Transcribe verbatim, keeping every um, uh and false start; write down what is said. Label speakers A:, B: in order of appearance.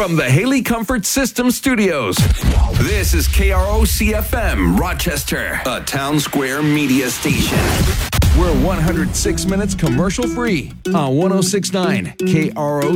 A: From the Haley Comfort System Studios, this is K R O C F M, Rochester, a Town Square media station. We're one hundred six minutes commercial free on one oh six point nine K R O